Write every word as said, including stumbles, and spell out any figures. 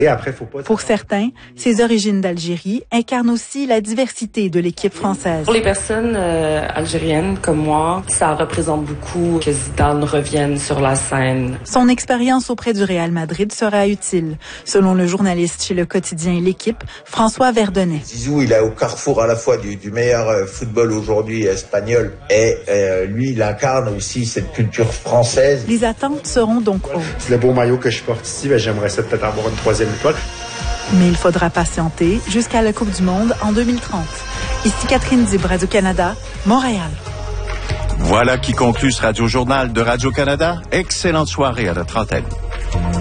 Et après, faut pas... Pour certains, ses origines d'Algérie incarnent aussi la diversité de l'équipe française. Pour les personnes euh, algériennes comme moi, ça représente beaucoup que Zidane revienne sur la scène. Son expérience auprès du Real Madrid sera utile, selon le journaliste chez le quotidien L'Équipe, François Verdonnet. Zizou, il est au carrefour à la fois du, du meilleur football aujourd'hui espagnol et euh, lui, il incarne aussi cette culture française. Les attentes seront donc hautes. C'est le beau maillot que je porte ici, ben, j'aimerais ça peut-être avoir une troisième étoile. Mais il faudra patienter jusqu'à la Coupe du Monde en deux mille trente. Ici Catherine Dib, Radio-Canada, Montréal. Voilà qui conclut ce Radio-Journal de Radio-Canada. Excellente soirée à notre antenne.